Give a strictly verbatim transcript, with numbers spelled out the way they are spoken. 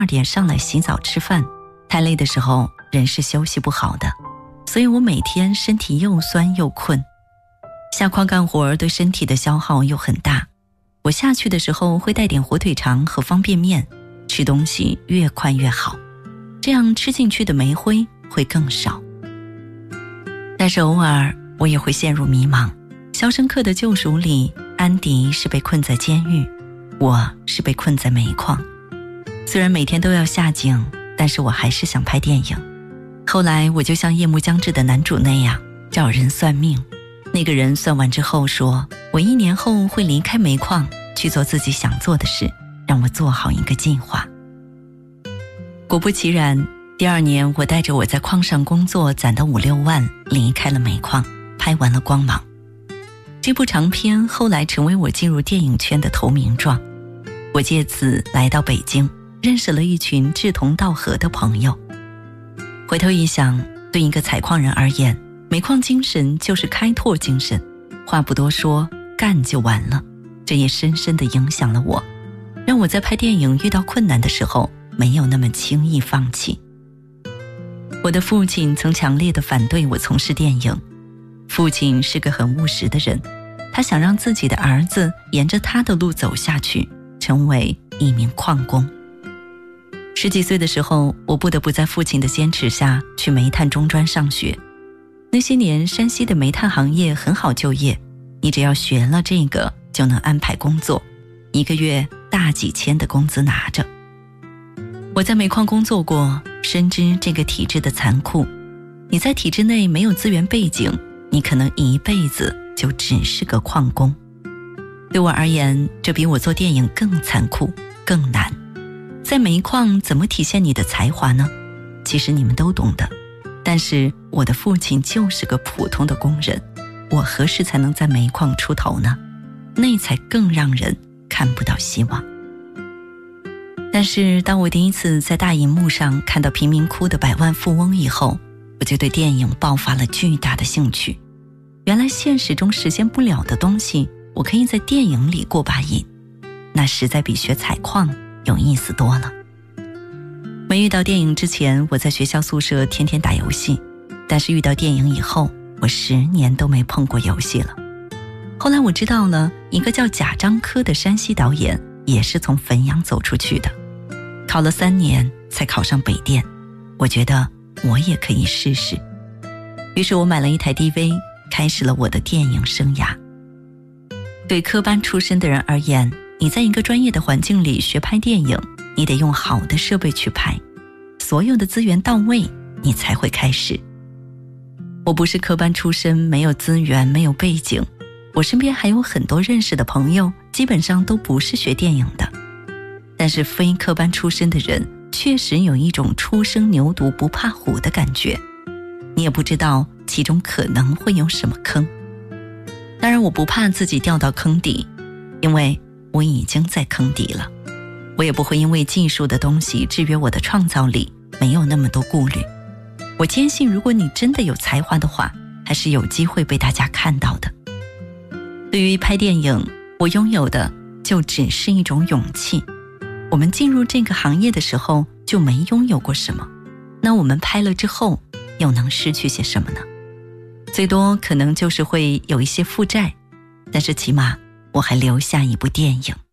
二点上来洗澡吃饭，太累的时候人是休息不好的，所以我每天身体又酸又困，下矿干活对身体的消耗又很大。我下去的时候会带点火腿肠和方便面，吃东西越快越好，这样吃进去的煤灰会更少。但是偶尔我也会陷入迷茫。肖申克的救赎里，安迪是被困在监狱，我是被困在煤矿。虽然每天都要下井，但是我还是想拍电影。后来我就像夜幕将至的男主那样找人算命，那个人算完之后说，我一年后会离开煤矿去做自己想做的事，让我做好一个计划。果不其然，第二年我带着我在矿上工作攒的五六万离开了煤矿，拍完了《光芒》。这部长片后来成为我进入电影圈的投名状。我借此来到北京，认识了一群志同道合的朋友。回头一想，对一个采矿人而言，煤矿精神就是开拓精神，话不多说，干就完了。这也深深地影响了我，让我在拍电影遇到困难的时候没有那么轻易放弃。我的父亲曾强烈地反对我从事电影。父亲是个很务实的人，他想让自己的儿子沿着他的路走下去，成为一名矿工。十几岁的时候，我不得不在父亲的坚持下去煤炭中专上学。那些年，山西的煤炭行业很好就业，你只要学了这个就能安排工作，一个月大几千的工资拿着。我在煤矿工作过，深知这个体制的残酷。你在体制内没有资源背景，你可能一辈子就只是个矿工。对我而言，这比我做电影更残酷更难。在煤矿怎么体现你的才华呢？其实你们都懂的，但是我的父亲就是个普通的工人，我何时才能在煤矿出头呢？那才更让人看不到希望。但是当我第一次在大荧幕上看到贫民窟的百万富翁以后，我就对电影爆发了巨大的兴趣。原来现实中实现不了的东西，我可以在电影里过把瘾，那实在比学采矿有意思多了。没遇到电影之前，我在学校宿舍天天打游戏，但是遇到电影以后，我十年都没碰过游戏了。后来我知道了，一个叫贾樟柯的山西导演也是从汾阳走出去的，考了三年才考上北电。我觉得我也可以试试，于是我买了一台 D V， 开始了我的电影生涯。对科班出身的人而言，你在一个专业的环境里学拍电影，你得用好的设备去拍，所有的资源到位，你才会开始。我不是科班出身，没有资源，没有背景，我身边还有很多认识的朋友，基本上都不是学电影的。但是非科班出身的人确实有一种初生牛犊不怕虎的感觉，你也不知道其中可能会有什么坑。当然我不怕自己掉到坑底，因为我已经在坑底了。我也不会因为技术的东西制约我的创造力，没有那么多顾虑。我坚信如果你真的有才华的话，还是有机会被大家看到的。对于拍电影，我拥有的就只是一种勇气。我们进入这个行业的时候就没拥有过什么，那我们拍了之后又能失去些什么呢？最多可能就是会有一些负债，但是起码我还留下一部电影。